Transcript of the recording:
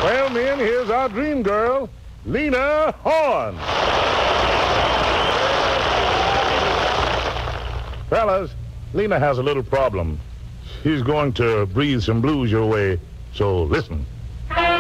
Well, men, here's our dream girl, Lena Horne. Fellas, Lena has a little problem. She's going to breathe some blues your way, so listen.